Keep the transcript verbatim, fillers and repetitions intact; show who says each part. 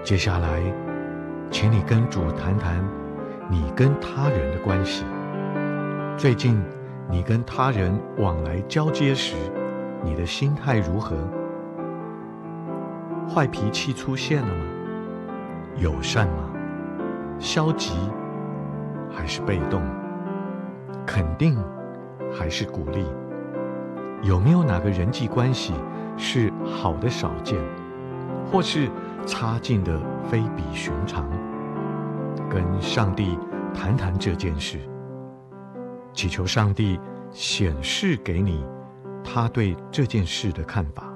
Speaker 1: 接下来，请你跟主谈谈你跟他人的关系。最近，你跟他人往来交接时，你的心态如何？坏脾气出现了吗？友善吗？消极还是被动？肯定还是鼓励？有没有哪个人际关系是好的少见，或是差劲的非比寻常？跟上帝谈谈这件事，祈求上帝显示给你他对这件事的看法。